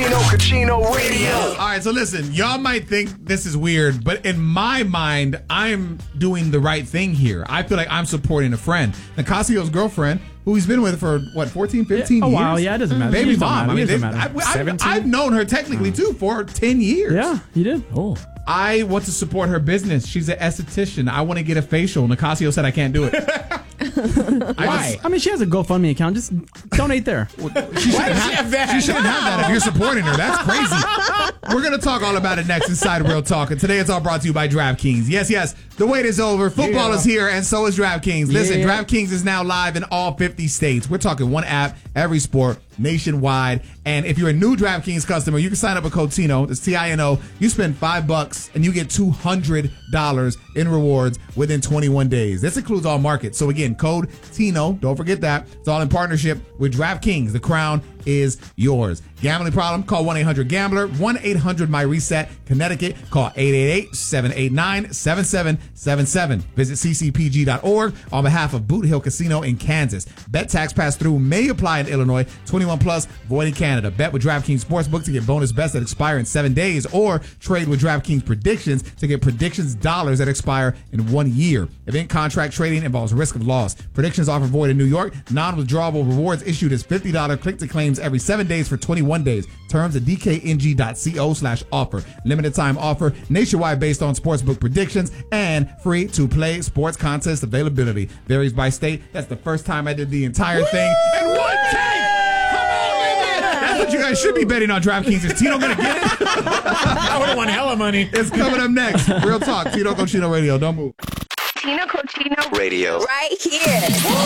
Tino Cochino Radio. All right, so listen, y'all might think this is weird, but in my mind, I'm doing the right thing here. I feel like I'm supporting a friend. Nicasio's girlfriend, who he's been with for, 14, 15 years? Oh, wow, yeah, it doesn't matter. Baby It doesn't mom. matter. I've known her technically, too, for 10 years. Yeah, you did. Oh. I want to support her business. She's an esthetician. I want to get a facial. Nicasio said I can't do it. Why? I mean, she has a GoFundMe account. Just donate there. Why does she have that? She shouldn't have that if you're supporting her. That's crazy. We're going to talk all about it next inside Real Talk. And today it's all brought to you by DraftKings. Yes, the wait is over. Football is here, and so is DraftKings. Listen, DraftKings is now live in all 50 states. We're talking one app, every sport, nationwide. And if you're a new DraftKings customer, you can sign up with code TINO. That's TINO. You spend $5 and you get $200 in rewards within 21 days. This includes all markets. So again, code TINO. Don't forget that. It's all in partnership with DraftKings. The crown is yours. Gambling problem? Call 1-800-GAMBLER. 1-800-MY-RESET. Connecticut. Call 888-789-7777. Visit ccpg.org on behalf of Boot Hill Casino in Kansas. Bet tax pass-through may apply in Illinois. 21 plus, void in Canada. Bet with DraftKings Sportsbook to get bonus bets that expire in 7 days, or trade with DraftKings Predictions to get predictions dollars that expire in 1 year. Event contract trading involves risk of loss. Predictions offer void in New York. Non-withdrawable rewards issued as $50 click-to-claims every 7 days for 21 days. Terms at dkng.co/offer. Limited time offer, nationwide based on sportsbook predictions, and free to play sports contest availability. Varies by state. That's the first time I did the entire thing in one take. Come on, baby. That's what you guys should be betting on DraftKings. Is Tino going to get it? I would have won hella money. It's coming up next. Real Talk. Tino Cochino Radio. Don't move. Tino Cochino Radio. Right here.